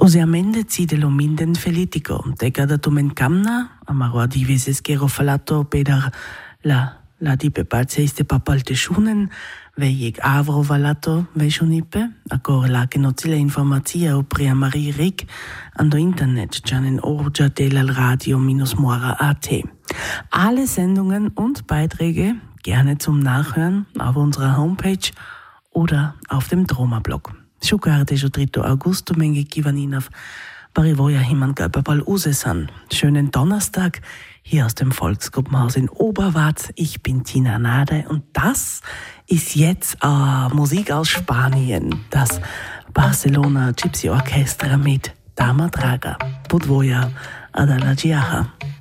Usualmente lo minden felitico, tega da tumenkamna, amaro di veses gero falato peder la dipe palceiste papalte schunen, vejeg avro valato vejunipe, acor la che nozile informazia o pria Marie Rick ando internet, janen orgia delal radio-mora.at. Alle Sendungen und Beiträge gerne zum Nachhören auf unserer Homepage oder auf dem Troma-Blog. Schukarde jo 3. Augusto menge Kivaninov, Barivoja Himangalbabal Usesan. Schönen Donnerstag hier aus dem Volksgruppenhaus in Oberwart. Ich bin Tina Nade und das ist jetzt Musik aus Spanien. Das Barcelona Gypsy Orchestra mit Dama Draga, Budvoja Adalagiaha.